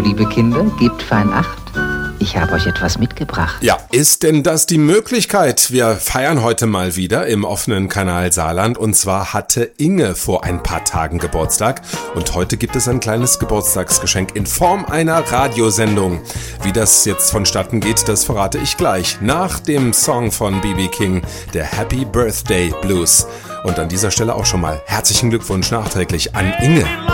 liebe Kinder, gebt fein Acht. Ich habe euch etwas mitgebracht. Ja, ist denn das die Möglichkeit? Wir feiern heute mal wieder im offenen Kanal Saarland. Und zwar hatte Inge vor ein paar Tagen Geburtstag. Und heute gibt es ein kleines Geburtstagsgeschenk in Form einer Radiosendung. Wie das jetzt vonstatten geht, das verrate ich gleich. Nach dem Song von B.B. King, der Happy Birthday Blues. Und an dieser Stelle auch schon mal herzlichen Glückwunsch nachträglich an Inge.